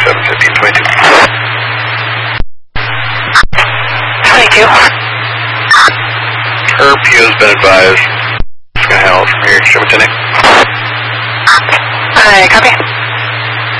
71522. 22. Her PO has been advised. It's going to hail from here, Shipment 10. Copy.